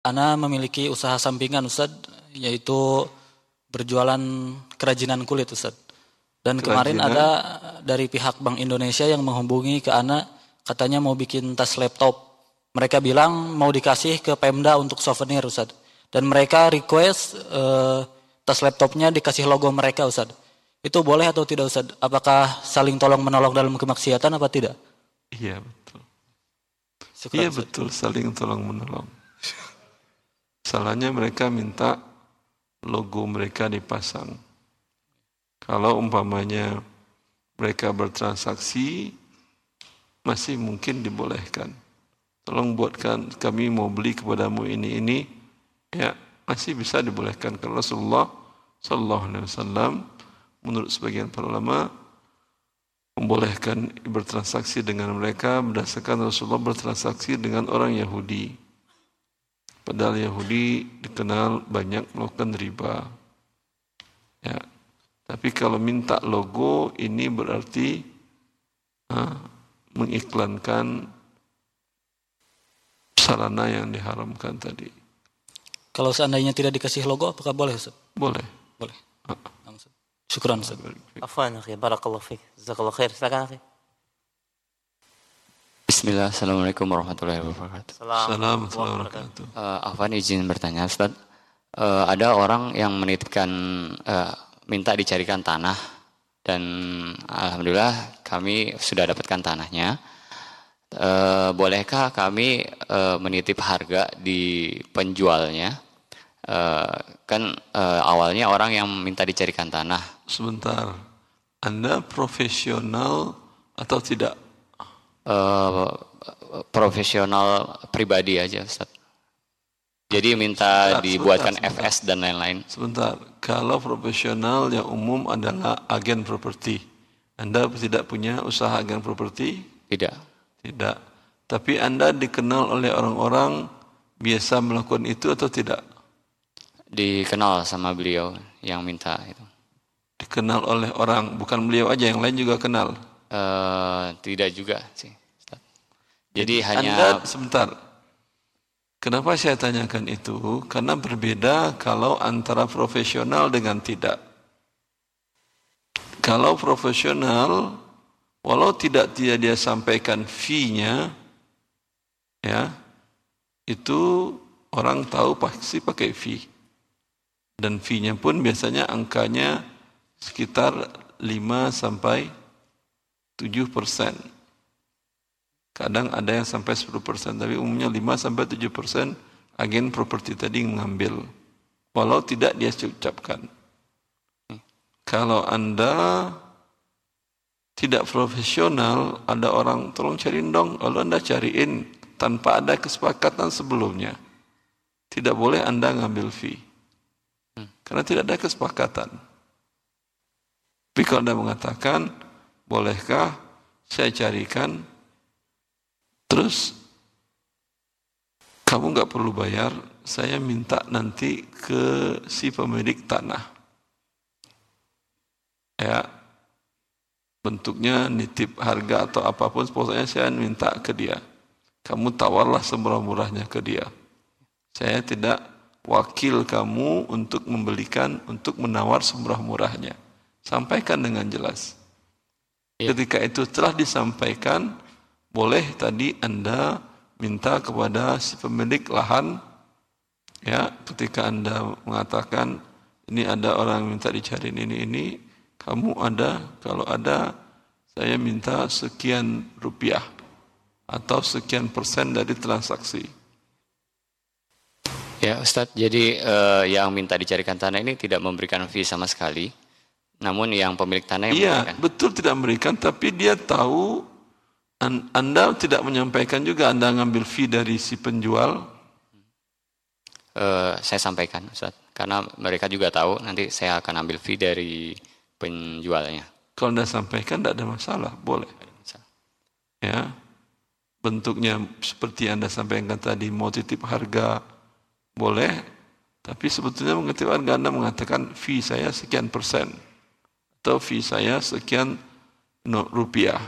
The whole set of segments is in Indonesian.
Ana memiliki usaha sampingan Ustaz, yaitu berjualan kerajinan kulit Ustaz. Dan kemarin Kerajinan? ada dari pihak Bank Indonesia yang menghubungi ke Ana, katanya mau bikin tas laptop. Mereka bilang mau dikasih ke Pemda untuk souvenir Ustaz. Dan mereka request tas laptopnya dikasih logo mereka Ustaz. Itu boleh atau tidak Ustaz? Apakah saling tolong menolong dalam kemaksiatan apa tidak? Iya betul. Syukran, Iya Ustaz. betul, saling tolong menolong. Salahnya mereka minta logo mereka dipasang. Kalau umpamanya mereka bertransaksi, masih mungkin dibolehkan. Tolong buatkan, kami mau beli kepadamu ini, ya masih bisa dibolehkan. Karena Rasulullah Sallallahu Alaihi Wasallam menurut sebagian para ulama membolehkan bertransaksi dengan mereka berdasarkan Rasulullah bertransaksi dengan orang Yahudi. Padahal Yahudi dikenal banyak melakukan riba. Ya. Tapi kalau minta logo ini berarti mengiklankan sarana yang diharamkan tadi. Kalau seandainya tidak dikasih logo, apakah boleh Ustaz? Boleh. Boleh. Syukran Ustaz. Afwan akhi, barakallahu fiik. Jazakallahu khair. Silakan akhi. Bismillah, Assalamualaikum warahmatullahi wabarakatuh. Assalamualaikum warahmatullahi wabarakatuh. Afwan izin bertanya Ustaz. Ada orang yang menitipkan minta dicarikan tanah dan alhamdulillah kami sudah dapatkan tanahnya. Bolehkah kami menitip harga di penjualnya? Kan awalnya orang yang minta dicarikan tanah. Sebentar, Anda profesional atau tidak? Profesional pribadi aja Ustaz. Jadi minta dibuatkan FS dan lain-lain. Sebentar, kalau profesional yang umum adalah agen properti. Anda tidak punya usaha agen properti? Tidak. Tidak. Tapi Anda dikenal oleh orang-orang biasa melakukan itu atau tidak? Dikenal sama beliau yang minta itu. Dikenal oleh orang, bukan beliau aja, yang lain juga kenal? Tidak juga sih Ustaz. Jadi Anda, hanya sebentar. Kenapa saya tanyakan itu? Karena berbeda kalau antara profesional dengan tidak. Kalau profesional, walau tidak dia sampaikan fee-nya, ya, itu orang tahu pasti pakai fee. Dan fee-nya pun biasanya angkanya sekitar 5 sampai 7%. Kadang ada yang sampai 10%, tapi umumnya 5 sampai 7% agen properti tadi mengambil. Walau tidak dia ucapkan. Kalau Anda tidak profesional, ada orang tolong cariin dong, lalu Anda cariin tanpa ada kesepakatan sebelumnya. Tidak boleh Anda ngambil fee. Karena tidak ada kesepakatan. Tapi kalau Anda mengatakan, bolehkah saya carikan, terus kamu nggak perlu bayar, saya minta nanti ke si pemilik tanah. Ya, bentuknya nitip harga atau apapun, pokoknya saya minta ke dia. Kamu tawarlah semurah-murahnya ke dia. Saya tidak wakil kamu untuk membelikan, untuk menawar semurah-murahnya. Sampaikan dengan jelas. Ketika itu telah disampaikan, boleh tadi Anda minta kepada si pemilik lahan, ya, ketika Anda mengatakan ini ada orang minta dicariin ini, kamu ada, kalau ada saya minta sekian rupiah atau sekian persen dari transaksi. ya Ustadz, jadi yang minta dicarikan tanah ini tidak memberikan fee sama sekali. Namun yang pemilik tanah yang memberikan. Iya, betul tidak memberikan, tapi dia tahu Anda tidak menyampaikan juga Anda ngambil fee dari si penjual. Saya sampaikan Ustadz, karena mereka juga tahu nanti saya akan ambil fee dari penjualnya. Kalau Anda sampaikan tidak ada masalah, boleh. Ya, bentuknya seperti Anda sampaikan tadi, mau titip harga, boleh. Tapi sebetulnya menitip harga Anda mengatakan fee saya sekian persen. Atau fee saya sekian rupiah.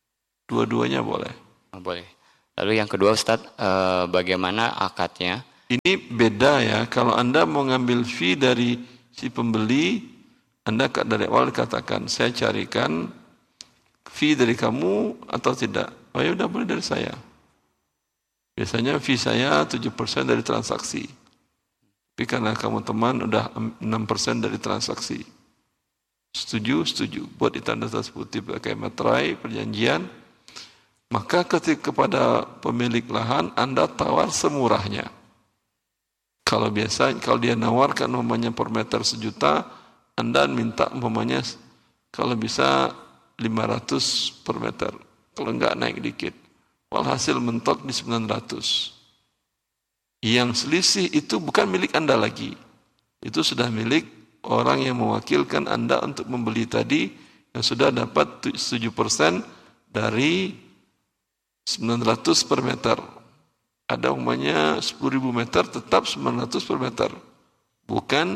Dua-duanya boleh. Boleh. Lalu yang kedua Ustadz, bagaimana akadnya? Ini beda ya, kalau Anda mau ngambil fee dari si pembeli, Anda dari awal katakan, saya carikan fee dari kamu atau tidak. Oh ya udah, boleh dari saya. Biasanya fee saya 7% dari transaksi. Tapi karena kamu teman, udah 6% dari transaksi. Setuju? Setuju. Buat di tanda atas putih pakai materai, perjanjian. Maka kepada pemilik lahan, Anda tawar semurahnya. Kalau dia nawarkan umpamanya per meter 1 juta, Anda minta umpamanya kalau bisa 500 per meter. Kalau enggak naik dikit. Walhasil mentok di 900. Yang selisih itu bukan milik Anda lagi. Itu sudah milik orang yang mewakilkan Anda untuk membeli tadi, yang sudah dapat 7% dari 900 per meter. Ada umpamanya 10.000 meter, tetap 900 per meter. Bukan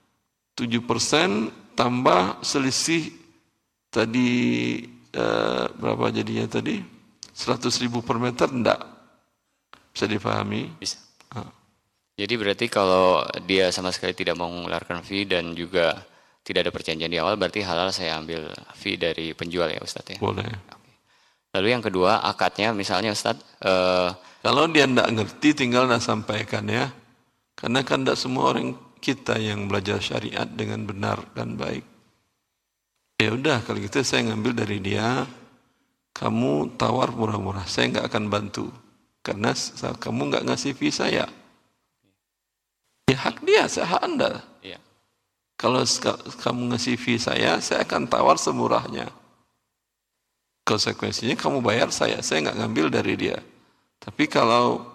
7% tambah selisih tadi, berapa jadinya tadi? 100.000 per meter, enggak. Bisa dipahami? Bisa. Jadi berarti kalau dia sama sekali tidak mau mengeluarkan fee dan juga tidak ada perjanjian di awal, berarti halal saya ambil fee dari penjual ya Ustadz ya? Boleh. Lalu yang kedua, akadnya misalnya Ustadz. Kalau dia tidak ngerti, tinggal nak sampaikan ya. Karena kan tidak semua orang kita yang belajar syariat dengan benar dan baik. Ya udah, kalau gitu saya ngambil dari dia, kamu tawar murah-murah, saya nggak akan bantu. Karena kamu nggak ngasih fee saya. Ya hak dia, hak Anda. Iya. Kalau kamu ngasih fee saya akan tawar semurahnya. Konsekuensinya kamu bayar saya nggak ngambil dari dia. Tapi kalau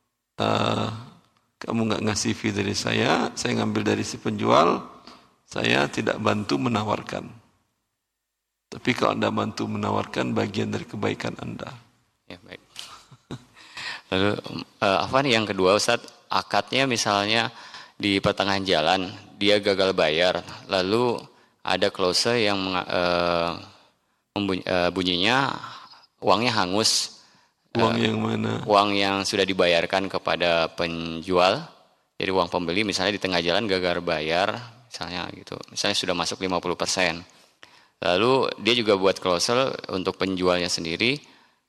kamu nggak ngasih fee dari saya ngambil dari si penjual, saya tidak bantu menawarkan. Tapi kalau Anda bantu menawarkan, bagian dari kebaikan Anda. Ya baik. Lalu apa nih yang kedua Ustadz, akadnya misalnya di pertengahan jalan dia gagal bayar, lalu ada klase yang bunyinya uangnya hangus. Uang yang mana? Uang yang sudah dibayarkan kepada penjual. Jadi uang pembeli misalnya di tengah jalan gagal bayar, misalnya gitu. Misalnya sudah masuk 50%. Lalu dia juga buat klausel untuk penjualnya sendiri,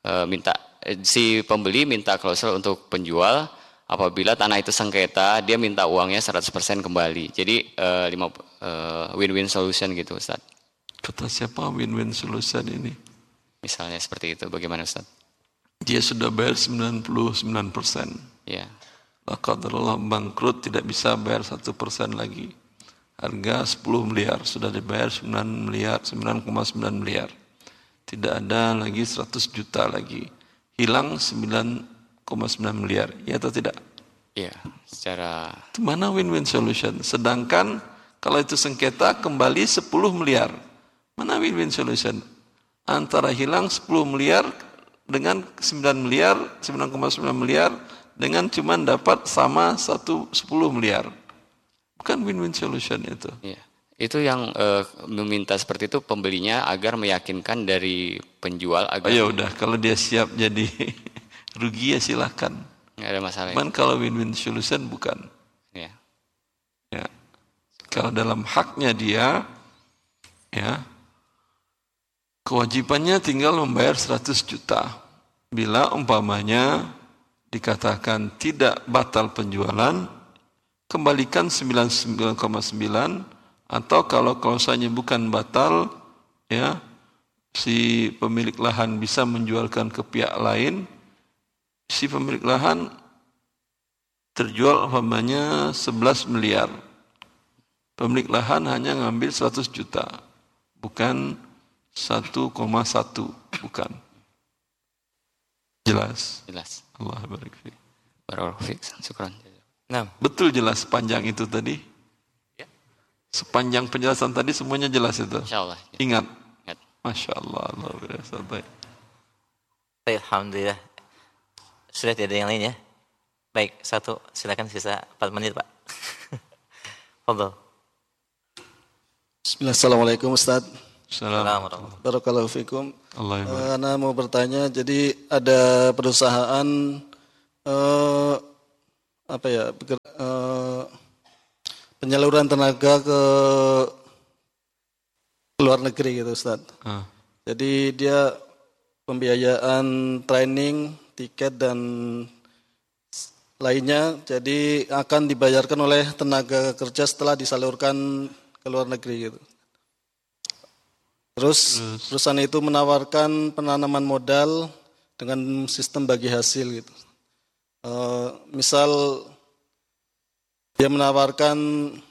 si pembeli minta klausel untuk penjual, apabila tanah itu sengketa, dia minta uangnya 100% kembali. Jadi win-win solution gitu Ustaz. Kata siapa win-win solution ini? Misalnya seperti itu, bagaimana Ustaz? Dia sudah bayar 99%. Ya. Qadarullah bangkrut, tidak bisa bayar 1% lagi. Harga 10 miliar, sudah dibayar 9,9 miliar. Tidak ada lagi 100 juta lagi. Hilang 9,9 miliar, ya atau tidak? Iya, secara... Itu mana win-win solution? Sedangkan kalau itu sengketa kembali 10 miliar. Mana win-win solution? Antara hilang 10 miliar dengan 9,9 miliar dengan cuma dapat sama 10 miliar. Bukan win-win solution itu. Iya. Itu yang meminta seperti itu pembelinya agar meyakinkan dari penjual agar... Oh ya udah, kalau dia siap jadi rugi ya silahkan. Nggak ada masalah. Cuman kalau win-win solution bukan. Ya. Ya. Kalau dalam haknya dia, ya, kewajibannya tinggal membayar 100 juta. Bila umpamanya dikatakan tidak batal penjualan, kembalikan 99,9, atau kalau klausanya bukan batal, ya, si pemilik lahan bisa menjualkan ke pihak lain, si pemilik lahan terjual umpamanya 11 miliar. Pemilik lahan hanya ngambil 100 juta, bukan 1,1, bukan. Jelas? Jelas. Allah barik fiik. Barakallahu fiik. Syukran. Nah, Betul jelas sepanjang itu tadi? Ya. Sepanjang penjelasan tadi semuanya jelas itu? Insyaallah. Ya. Ingat? Ingat. Masya Allah, Allah biasa baik. baik, alhamdulillah. Sudah tidak ada yang lain ya? Baik, satu, silakan sisa 4 menit Pak. Fadhal. Bismillah, Assalamualaikum Ustaz. Assalamualaikum. Barakallahu fikum. Allah barik. Ana mau bertanya, jadi ada perusahaan penyaluran tenaga ke luar negeri gitu Ustaz. Jadi dia pembiayaan training, tiket dan lainnya jadi akan dibayarkan oleh tenaga kerja setelah disalurkan ke luar negeri gitu. Terus perusahaan itu menawarkan penanaman modal dengan sistem bagi hasil gitu. Misal dia menawarkan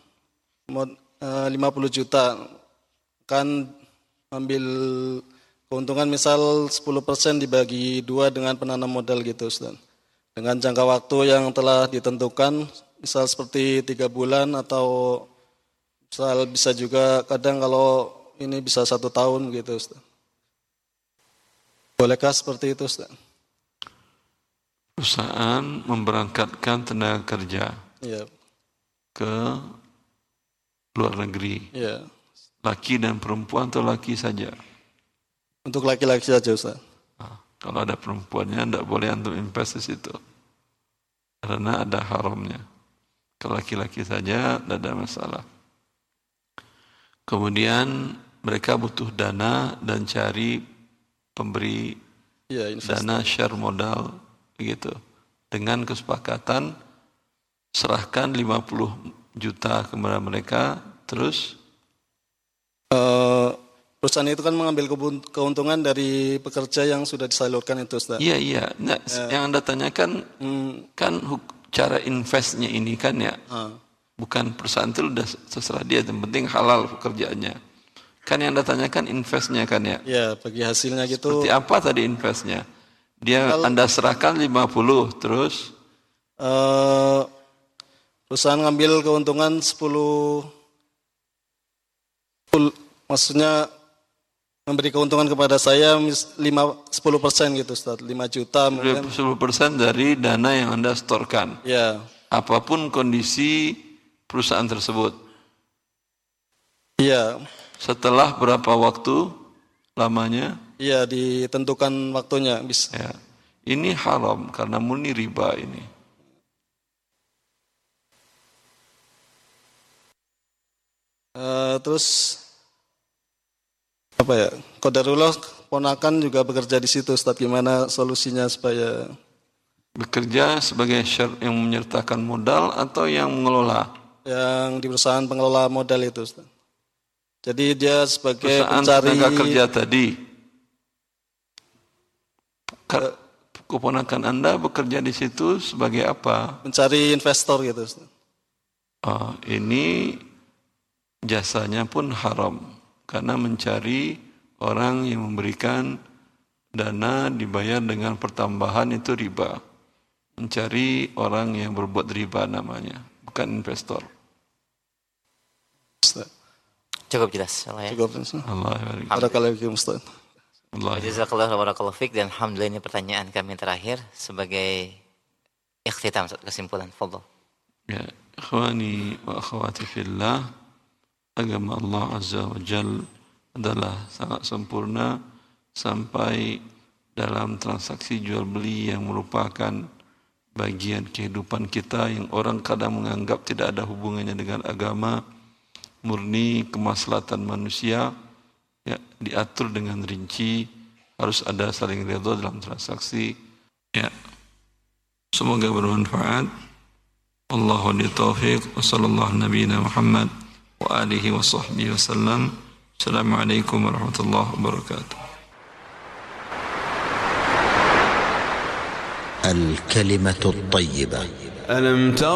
50 juta, kan ambil keuntungan misal 10% dibagi 2 dengan penanam modal gitu Ustaz. Dengan jangka waktu yang telah ditentukan, misal seperti 3 bulan atau misal bisa juga kadang kalau ini bisa 1 tahun gitu Ustaz. Bolehkah seperti itu Ustaz? Perusahaan memberangkatkan tenaga kerja ke luar negeri. Laki dan perempuan atau laki saja? Untuk laki-laki saja Ustaz. Kalau ada perempuannya tidak boleh antum invest di situ. Karena ada haramnya. Kalau laki-laki saja tidak ada masalah. Kemudian mereka butuh dana dan cari pemberi dana share modal begitu. Dengan kesepakatan serahkan 50 juta kepada mereka, terus perusahaan itu kan mengambil keuntungan dari pekerja yang sudah disalurkan itu Ustaz. Iya. Nah, yang Anda tanyakan kan cara investnya ini kan ya. Bukan perusahaan itu udah terserah dia, yang penting halal pekerjaannya. Kan yang Anda tanyakan investnya kan ya. Iya, bagi hasilnya gitu. Seperti apa tadi investnya? Anda serahkan 50 terus perusahaan ngambil keuntungan 10, maksudnya memberi keuntungan kepada saya 10% gitu Ustaz, 5 juta mungkin. 10% dari dana yang Anda setorkan. Ya. Apapun kondisi perusahaan tersebut. Iya. Setelah berapa waktu lamanya? Iya, ditentukan waktunya. Ya. Ini haram karena murni riba ini. Terus qadarullah ponakan juga bekerja di situ Ustaz, gimana solusinya supaya bekerja sebagai yang menyertakan modal atau yang mengelola? Yang di perusahaan pengelola modal itu Ustaz. Jadi dia sebagai perusahaan pencari tenaga kerja tadi. Keponakan Anda bekerja di situ sebagai apa? Mencari investor gitu Ustaz. Ini jasanya pun haram karena mencari orang yang memberikan dana dibayar dengan pertambahan itu riba. Mencari orang yang berbuat riba namanya, bukan investor. Cukup jelas. Cukup. Barakallahu fiikum Ustaz. Jazakallahu wa barakallahu fiik, dan alhamdulillah ini pertanyaan kami terakhir sebagai ikhtitam, kesimpulan. Fadhil. Ya, ikhwani wa akhwati fillah, agama Allah Azza wa Jalla adalah sangat sempurna sampai dalam transaksi jual beli yang merupakan bagian kehidupan kita yang orang kadang menganggap tidak ada hubungannya dengan agama, murni kemaslahatan manusia, ya, diatur dengan rinci, harus ada saling redha dalam transaksi. Ya, semoga bermanfaat. Allahu taufiq wa sallallahu nabiyina Muhammad wa alihi wa sahbihi wasallam. Assalamualaikum warahmatullahi wabarakatuh. الكلمة الطيبة. ألم تر